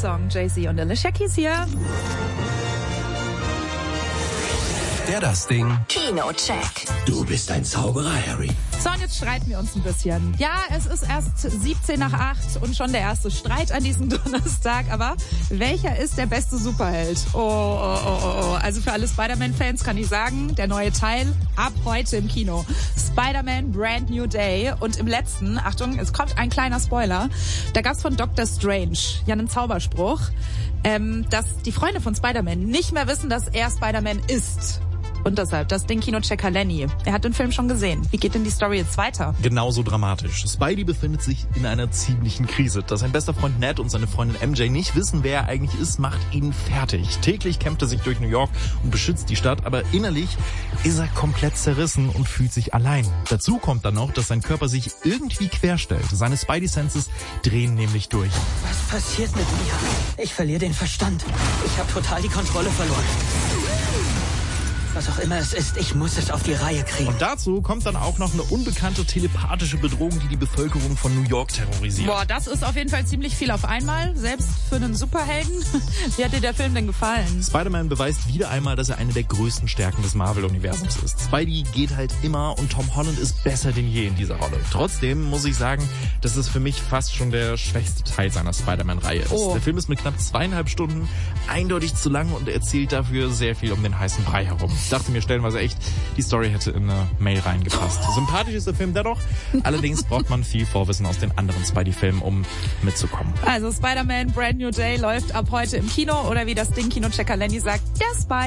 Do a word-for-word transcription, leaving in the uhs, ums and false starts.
Song. Jay-Z und Alicia Keys hier. Der das Ding. Kinocheck. Du bist ein Zauberer, Harry. So, und jetzt streiten wir uns ein bisschen. Ja, es ist erst siebzehn nach acht und schon der erste Streit an diesem Donnerstag. Aber welcher ist der beste Superheld? Oh, oh, oh, oh, oh. Also für alle Spider-Man-Fans kann ich sagen, der neue Teil ab heute im Kino. Spider-Man Brand New Day. Und im letzten, Achtung, es kommt ein kleiner Spoiler, da gab's von Doctor Strange ja einen Zauberspruch, ähm, dass die Freunde von Spider-Man nicht mehr wissen, dass er Spider-Man ist. Und deshalb das Ding Kinochecker Lenny. Er hat den Film schon gesehen. Wie geht denn die Story jetzt weiter? Genauso dramatisch. Spidey befindet sich in einer ziemlichen Krise. Dass sein bester Freund Ned und seine Freundin M J nicht wissen, wer er eigentlich ist, macht ihn fertig. Täglich kämpft er sich durch New York und beschützt die Stadt, aber innerlich ist er komplett zerrissen und fühlt sich allein. Dazu kommt dann noch, dass sein Körper sich irgendwie querstellt. Seine Spidey-Senses drehen nämlich durch. Was passiert mit mir? Ich verliere den Verstand. Ich habe total die Kontrolle verloren. Was auch immer es ist, ich muss es auf die Reihe kriegen. Und dazu kommt dann auch noch eine unbekannte telepathische Bedrohung, die die Bevölkerung von New York terrorisiert. Boah, das ist auf jeden Fall ziemlich viel auf einmal, selbst für einen Superhelden. Wie hat dir der Film denn gefallen? Spider-Man beweist wieder einmal, dass er eine der größten Stärken des Marvel-Universums ist. Spidey geht halt immer und Tom Holland ist besser denn je in dieser Rolle. Trotzdem muss ich sagen, dass es für mich fast schon der schwächste Teil seiner Spider-Man-Reihe ist. Oh. Der Film ist mit knapp zweieinhalb Stunden eindeutig zu lang und erzählt dafür sehr viel um den heißen Brei herum. Ich dachte mir stellenweise echt, die Story hätte in eine Mail reingepasst. Sympathisch ist der Film dennoch, allerdings braucht man viel Vorwissen aus den anderen Spidey-Filmen, um mitzukommen. Also Spider-Man Brand New Day läuft ab heute im Kino oder wie das Ding Kinochecker Lenny sagt, der Spidey.